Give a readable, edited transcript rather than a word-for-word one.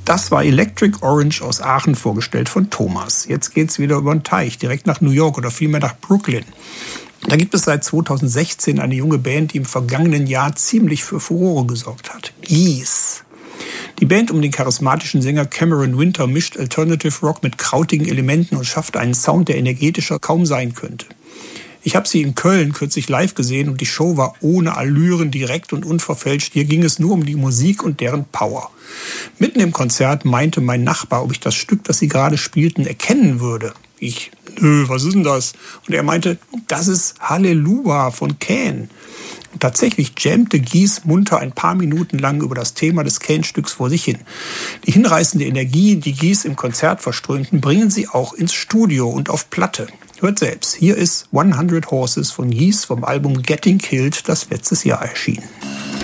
Das war Electric Orange aus Aachen, vorgestellt von Thomas. Jetzt geht's wieder über den Teich, direkt nach New York oder vielmehr nach Brooklyn. Da gibt es seit 2016 eine junge Band, die im vergangenen Jahr ziemlich für Furore gesorgt hat. Geese. Die Band um den charismatischen Sänger Cameron Winter mischt Alternative Rock mit krautigen Elementen und schafft einen Sound, der energetischer kaum sein könnte. Ich habe sie in Köln kürzlich live gesehen und die Show war ohne Allüren, direkt und unverfälscht. Hier ging es nur um die Musik und deren Power. Mitten im Konzert meinte mein Nachbar, ob ich das Stück, das sie gerade spielten, erkennen würde. Ich, nö, was ist denn das? Und er meinte, das ist Halleluja von Can. Und tatsächlich jammte Geese munter ein paar Minuten lang über das Thema des Can-Stücks vor sich hin. Die hinreißende Energie, die Geese im Konzert verströmten, bringen sie auch ins Studio und auf Platte. Hört selbst, hier ist 100 Horses von Geese vom Album Getting Killed, das letztes Jahr erschien.